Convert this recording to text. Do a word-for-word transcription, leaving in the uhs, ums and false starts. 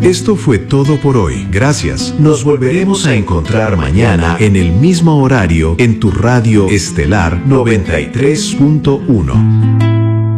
Esto fue todo por hoy. Gracias. Nos volveremos a encontrar mañana en el mismo horario en tu radio estelar noventa y tres punto uno.